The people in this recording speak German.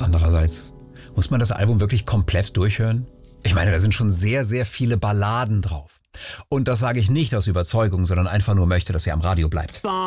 Andererseits, muss man das Album wirklich komplett durchhören? Ich meine, da sind schon sehr, sehr viele Balladen drauf. Und das sage ich nicht aus Überzeugung, sondern einfach nur möchte, dass er am Radio bleibt.